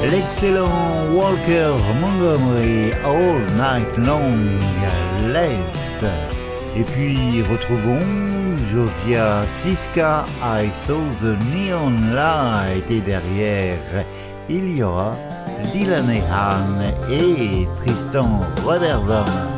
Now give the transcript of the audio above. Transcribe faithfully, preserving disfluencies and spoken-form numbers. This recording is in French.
L'excellent Walker Montgomery All Night Long Left. Et puis retrouvons Josiah Siska I Saw the Neon Light. Et derrière il y aura Dylan Ehan et Tristan Robertson.